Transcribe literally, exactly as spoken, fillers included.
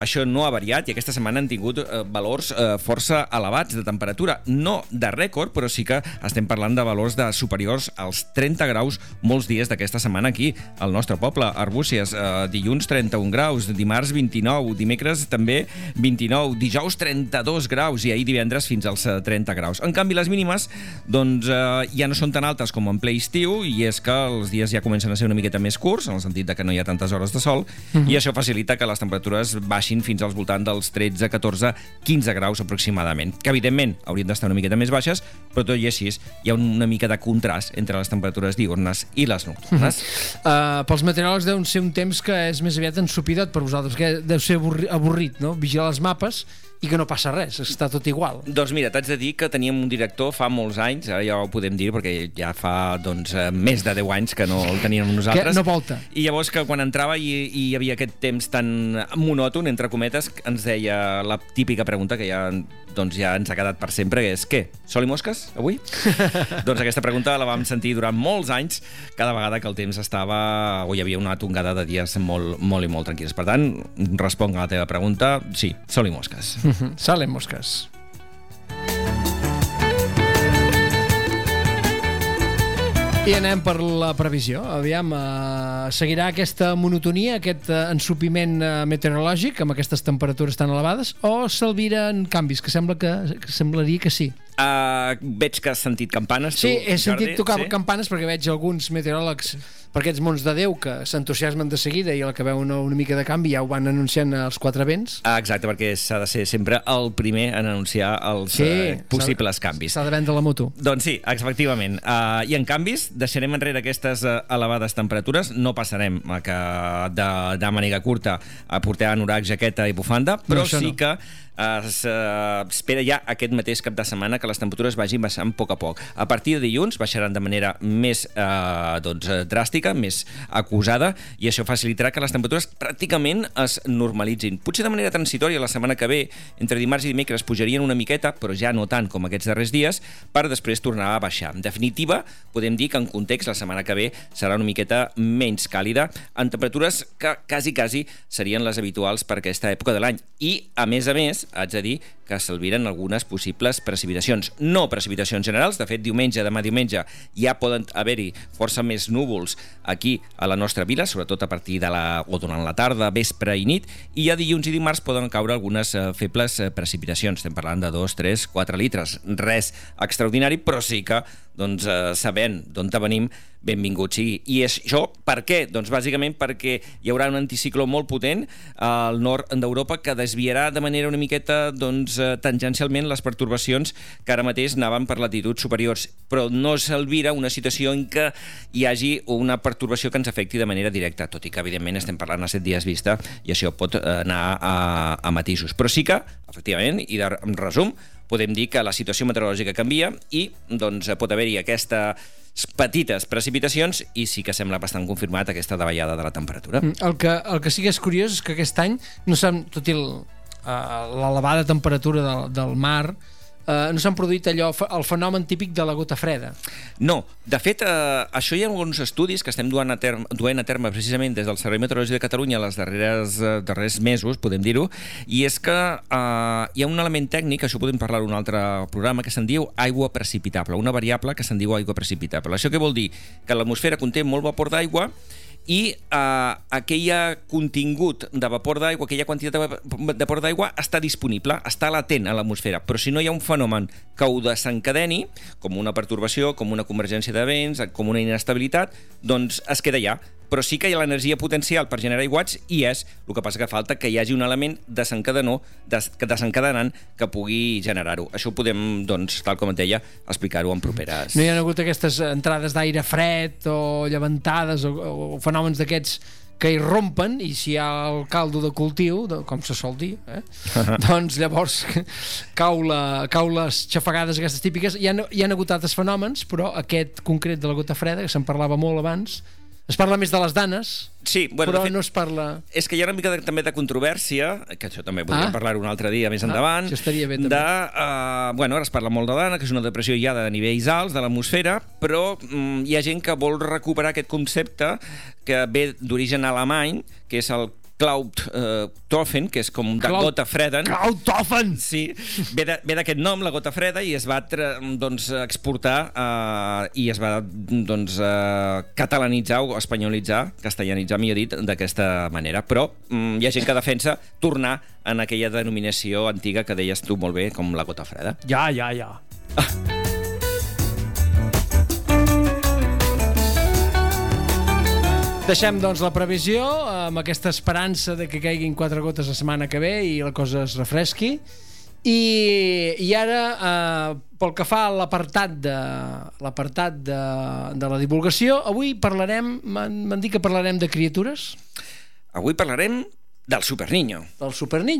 això no ha variat i aquesta setmana han tingut eh, valors eh, força elevats de temperatura. No de rècord, però sí que estem parlant de valors de superiors als trenta graus molts dies d'aquesta setmana aquí, al nostre poble, Arbúcies. Eh, dilluns trenta-un graus, dimarts vint-i-nou, dimecres també vint-i-nou, dijous trenta-dos graus i ahir divendres fins als trenta graus. En canvi, les mínimes doncs, eh, ja no són tan altes com en ple estiu i és que els dies ja comencen a ser una miqueta més curts, en el sentit de que no hi ha tantes hores de sol, mm-hmm. i això facilita que les temperatures baixin fins als voltants dels tretze, catorze, quinze graus aproximadament, que evidentment haurien d'estar una miqueta més baixes, però tot i així hi ha una mica de contrast entre les temperatures diürnes i les nocturnes. Mm-hmm. uh, pels meteoròlegs deu ser un temps que és més aviat ensupidot per vosaltres, que deu ser avorri avorrit, no? Vigilar els mapes i que no passa res, està tot igual. Doncs mira, t'haig de dir que teníem un director fa molts anys, ara ja ho podem dir perquè ja fa doncs, més de deu anys que no el teníem nosaltres. Que no volta. I llavors que quan entrava i, i hi havia aquest temps tan monòton, entre cometes, ens deia la típica pregunta que ja, doncs, ja ens ha quedat per sempre, que és què? Sol i mosques, avui? Doncs aquesta pregunta la vam sentir durant molts anys, cada vegada que el temps estava o hi havia una tongada de dies molt, molt i molt tranquils. Per tant, responc a la teva pregunta, sí, sol i mosques. Salen mosques. I anem per la previsió. Aviam, eh, seguirà aquesta monotonia, aquest eh, ensupiment eh, meteorològic amb aquestes temperatures tan elevades o s'albiren canvis, que sembla que, que semblaria que sí? Uh, veig que has sentit campanes, tu, Sí, he sentit Jordi, tocar sí? campanes perquè veig alguns meteoròlegs per aquests mons de Déu que s'entusiasmen de seguida i a la que veuen una mica de canvi ja ho van anunciant als quatre vents. Ah, exacte, perquè s'ha de ser sempre el primer en anunciar els Sí, eh, possibles canvis. S'ha de vendre la moto. Doncs sí, efectivament. Uh, I en canvis, deixarem enrere aquestes uh, elevades temperatures, no passarem a que de, de màniga curta a portar anorac, jaqueta i bufanda, però No, sí no. que es uh, espera ja aquest mateix cap de setmana que les temperatures vagin baixant a poc a poc. A partir de dilluns baixaran de manera més uh, doncs, dràstica, més acusada, i això facilitarà que les temperatures pràcticament es normalitzin. Potser de manera transitòria la setmana que ve, entre dimarts i dimecres, pujarien una miqueta, però ja no tant com aquests darrers dies, per després tornar a baixar. En definitiva, podem dir que en context la setmana que ve serà una miqueta menys càlida, en temperatures que quasi, quasi serien les habituals per aquesta època de l'any. I, a més a més, haig de dir que s'albiren algunes possibles precipitacions. No precipitacions generals, de fet, diumenge, demà diumenge, ja poden haver-hi força més núvols aquí a la nostra vila, sobretot a partir de la, o durant la tarda, vespre i nit, i ja dilluns i dimarts poden caure algunes eh, febles eh, precipitacions. Estem parlant de dos, tres, quatre litres. Res extraordinari, però sí que doncs, eh, sabent d'on venim, benvingut sigui. I és això per què? Doncs bàsicament perquè hi haurà un anticicló molt potent al nord d'Europa que desviarà de manera una miqueta doncs, tangencialment les pertorbacions que ara mateix anaven per latituds superiors, però no s'albira una situació en què hi hagi una pertorbació que ens afecti de manera directa, tot i que evidentment estem parlant a set dies vista i això pot anar a, a matisos. Però sí que, efectivament, i de resum, podem dir que la situació meteorològica canvia i doncs, pot haver-hi aquestes petites precipitacions i sí que sembla bastant confirmat aquesta davallada de la temperatura. El que, el que sí que és curiós és que aquest any, no s'han, tot i l'elevada temperatura del, del mar, Uh, no s'han produït allò, el fenomen típic de la gota freda. No, de fet, uh, això hi ha alguns estudis que estem duent a terme, duent a terme precisament des del Servei Meteorològic de Catalunya les darreres, uh, darrers mesos, podem dir-ho, i és que uh, hi ha un element tècnic, això podem parlar en un altre programa, que se'n diu aigua precipitable, una variable que se'n diu aigua precipitable. Això què vol dir? Que l'atmosfera conté molt vapor d'aigua i eh, aquell contingut de vapor d'aigua, aquella quantitat de vapor d'aigua està disponible, està latent a l'atmosfera, però si no hi ha un fenomen que ho desencadeni, com una pertorbació, com una convergència de vents, com una inestabilitat, doncs es queda allà. Però sí que hi ha l'energia potencial per generar aiguats i és el que passa que falta que hi hagi un element desencadenador, des, desencadenant que pugui generar-ho. Això ho podem, doncs, tal com et deia, explicar-ho en properes... No hi ha hagut aquestes entrades d'aire fred o llevantades o, o fenòmens d'aquests que irrompen i si hi ha el caldo de cultiu, com se sol dir, eh? uh-huh. doncs llavors cau, la, cau les xafagades aquestes típiques. Hi ha, hi ha hagut altres fenòmens, però aquest concret de la gota freda, que se'n parlava molt abans, es parla més de les danes, sí, bueno, però fet, no es parla... És que hi ha una mica de, també de controvèrsia, que això també podríem ah. parlar un altre dia més endavant, ah, estaria bé, de, uh, bueno, ara es parla molt de dana, que és una depressió ja de nivells alts de l'atmosfera, però um, hi ha gent que vol recuperar aquest concepte que ve d'origen alemany, que és el Cloudtrophen, que és com de Cloud- gota freda. Cloudtrophen! Sí, ve de- ve d'aquest nom, la gota freda, i es va tra- doncs, exportar eh, i es va doncs, eh, catalanitzar o espanyolitzar, castellanitzar, millor dit, d'aquesta manera. Però mm, hi ha gent que defensa tornar en aquella denominació antiga que deies tu molt bé, com la gota freda. Ja, ja, ja. Deixem, doncs, la previsió amb aquesta esperança de que caiguin quatre gotes la setmana que ve i la cosa es refresqui. I, i ara, eh, pel que fa a l'apartat de, l'apartat de, de la divulgació, avui parlarem, m'han m'han dit que parlarem de criatures? Avui parlarem del Super Niño. Del Super Niño.